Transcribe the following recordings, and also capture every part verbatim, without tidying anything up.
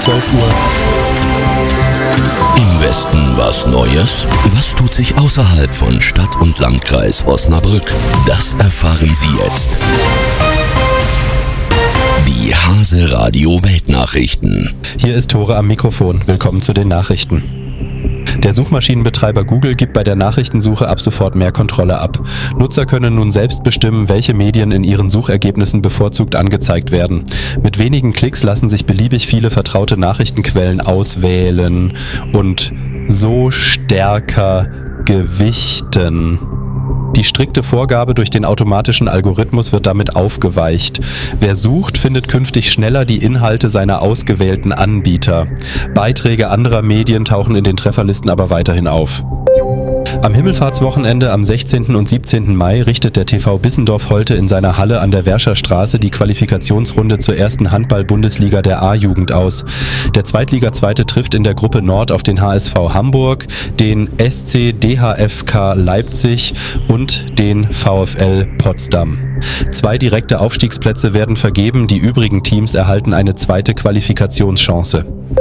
zwölf Uhr. Im Westen was Neues? Was tut sich außerhalb von Stadt und Landkreis Osnabrück? Das erfahren Sie jetzt. Die Hase Radio Weltnachrichten. Hier ist Tore am Mikrofon. Willkommen zu den Nachrichten. Der Suchmaschinenbetreiber Google gibt bei der Nachrichtensuche ab sofort mehr Kontrolle ab. Nutzer können nun selbst bestimmen, welche Medien in ihren Suchergebnissen bevorzugt angezeigt werden. Mit wenigen Klicks lassen sich beliebig viele vertraute Nachrichtenquellen auswählen und so stärker gewichten. Die strikte Vorgabe durch den automatischen Algorithmus wird damit aufgeweicht. Wer sucht, findet künftig schneller die Inhalte seiner ausgewählten Anbieter. Beiträge anderer Medien tauchen in den Trefferlisten aber weiterhin auf. Am Himmelfahrtswochenende am sechzehnten und siebzehnten Mai richtet der T V Bissendorf Holte in seiner Halle an der Wärscher Straße die Qualifikationsrunde zur ersten Handball-Bundesliga der A-Jugend aus. Der Zweitliga-Zweite trifft in der Gruppe Nord auf den H S V Hamburg, den S C D H F K Leipzig und den VfL Potsdam. Zwei direkte Aufstiegsplätze werden vergeben, die übrigen Teams erhalten eine zweite Qualifikationschance.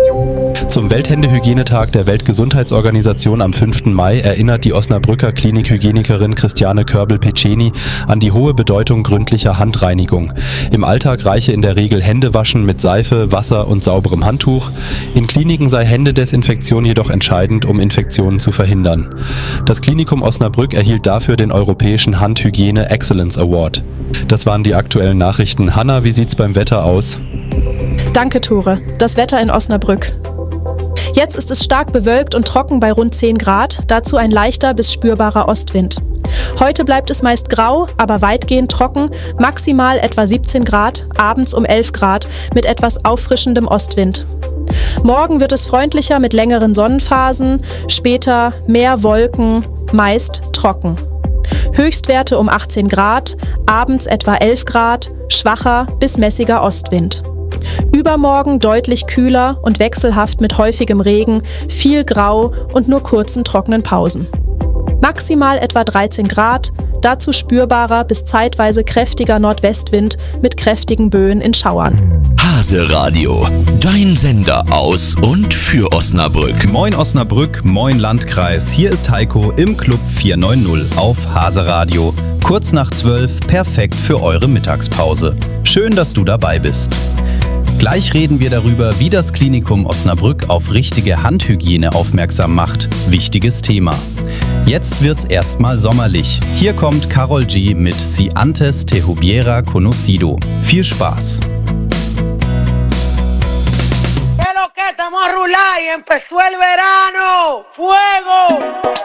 Zum Welthändehygienetag der Weltgesundheitsorganisation am fünften Mai erinnert die Osnabrücker Klinikhygienikerin Christiane Körbel-Peceni an die hohe Bedeutung gründlicher Handreinigung. Im Alltag reiche in der Regel Händewaschen mit Seife, Wasser und sauberem Handtuch. In Kliniken sei Händedesinfektion jedoch entscheidend, um Infektionen zu verhindern. Das Klinikum Osnabrück erhielt dafür den Europäischen Handhygiene Excellence Award. Das waren die aktuellen Nachrichten. Hanna, wie sieht's beim Wetter aus? Danke, Tore. Das Wetter in Osnabrück. Jetzt ist es stark bewölkt und trocken bei rund zehn Grad, dazu ein leichter bis spürbarer Ostwind. Heute bleibt es meist grau, aber weitgehend trocken, maximal etwa siebzehn Grad, abends um elf Grad mit etwas auffrischendem Ostwind. Morgen wird es freundlicher mit längeren Sonnenphasen, später mehr Wolken, meist trocken. Höchstwerte um achtzehn Grad, abends etwa elf Grad, schwacher bis mäßiger Ostwind. Übermorgen deutlich kühler und wechselhaft mit häufigem Regen, viel Grau und nur kurzen trockenen Pausen. Maximal etwa dreizehn Grad, dazu spürbarer bis zeitweise kräftiger Nordwestwind mit kräftigen Böen in Schauern. Hase Radio, dein Sender aus und für Osnabrück. Moin Osnabrück, moin Landkreis. Hier ist Heiko im Club vier neun null auf Hase Radio. Kurz nach zwölf, perfekt für eure Mittagspause. Schön, dass du dabei bist. Gleich reden wir darüber, wie das Klinikum Osnabrück auf richtige Handhygiene aufmerksam macht. Wichtiges Thema. Jetzt wird's erstmal sommerlich. Hier kommt Karol G mit Si antes te hubiera conocido. Viel Spaß! Estamos a rular y empezó el verano.